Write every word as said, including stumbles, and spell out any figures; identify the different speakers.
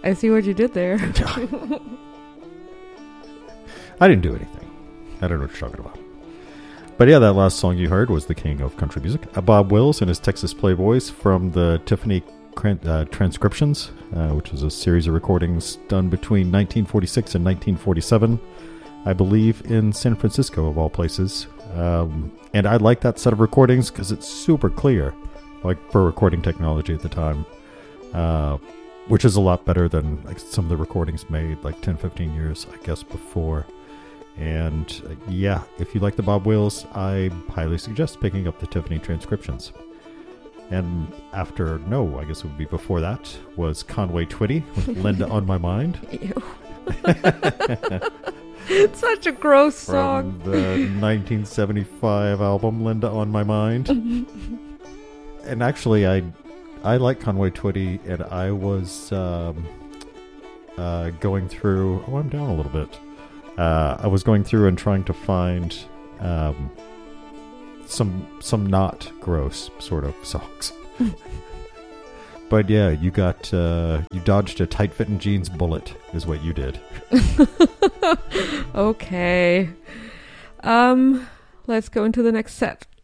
Speaker 1: I see what you did there.
Speaker 2: I didn't do anything. I don't know what you're talking about. But yeah, that last song you heard was the king of country music, uh, Bob Wills and his Texas Playboys from the Tiffany uh, Transcriptions, uh, which was a series of recordings done between nineteen forty-six and nineteen forty-seven, I believe, in San Francisco, of all places. Um, and I like that set of recordings because it's super clear, like for recording technology at the time, uh, which is a lot better than like some of the recordings made like ten, fifteen years, I guess, before. And uh, yeah, if you like the Bob Wills, I highly suggest picking up the Tiffany Transcriptions. And after, no, I guess it would be before that, was Conway Twitty with Linda on My Mind.
Speaker 1: Ew. It's such a gross song.
Speaker 2: From the nineteen seventy-five album Linda on My Mind. And actually, I I like Conway Twitty, and I was um, uh, going through... Oh, I'm down a little bit. Uh, I was going through and trying to find um, some some not gross sort of songs. But yeah, you got uh, you dodged a tight-fitting jeans bullet, is what you did.
Speaker 1: Okay. Um, let's go into the next set.